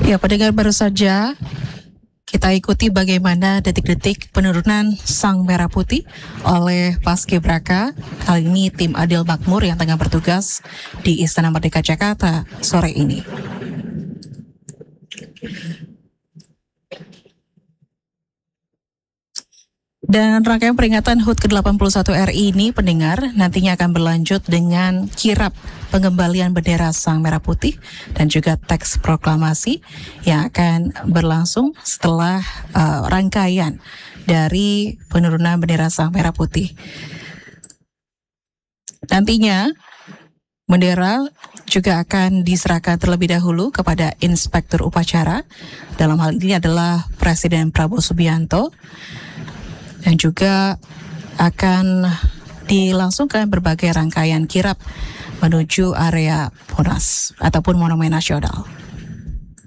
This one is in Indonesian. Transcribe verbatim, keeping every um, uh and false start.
Ya, pendengar, baru saja kita ikuti bagaimana detik-detik penurunan Sang Merah Putih oleh Paskibraka. Kali ini tim Adil Makmur yang tengah bertugas di Istana Merdeka Jakarta sore ini. Dan rangkaian peringatan H U T ke delapan puluh satu R I ini, pendengar, nantinya akan berlanjut dengan kirap pengembalian bendera Sang Merah Putih dan juga teks proklamasi yang akan berlangsung setelah uh, rangkaian dari penurunan bendera Sang Merah Putih. Nantinya bendera juga akan diserahkan terlebih dahulu kepada Inspektur Upacara. Dalam hal ini adalah Presiden Prabowo Subianto. Dan juga akan dilangsungkan berbagai rangkaian kirap menuju area Monas ataupun Monumen Nasional.